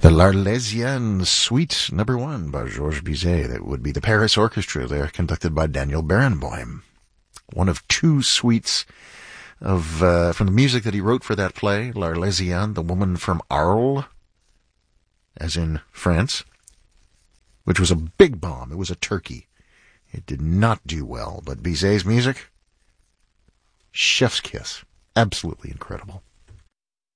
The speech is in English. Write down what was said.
The L'Arlésienne Suite No. 1 by Georges Bizet. That would be the Paris Orchestra there, conducted by Daniel Barenboim. One of two suites from the music that he wrote for that play, L'Arlésienne, The Woman from Arles, as in France, which was a big bomb. It was a turkey. It did not do well, but Bizet's music, chef's kiss. Absolutely incredible.